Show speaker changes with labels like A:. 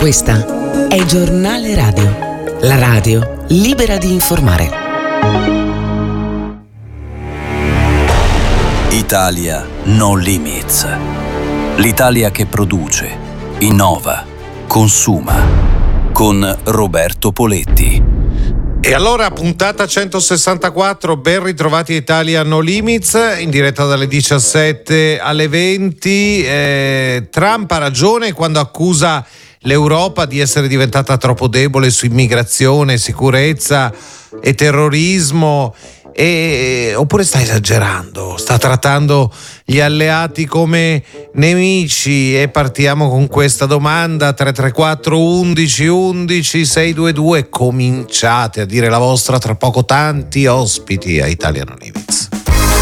A: Questa è Giornale Radio, la radio libera di informare.
B: Italia No Limits. L'Italia che produce, innova, consuma. Con Roberto Poletti.
C: E allora, puntata 164, ben ritrovati Italia No Limits, in diretta dalle 17 alle 20. Trump ha ragione quando accusa l'Europa di essere diventata troppo debole su immigrazione, sicurezza e terrorismo, oppure sta esagerando, sta trattando gli alleati come nemici? E partiamo con questa domanda: 334 11 11 622. Cominciate a dire la vostra, tra poco tanti ospiti a Italia No Limits.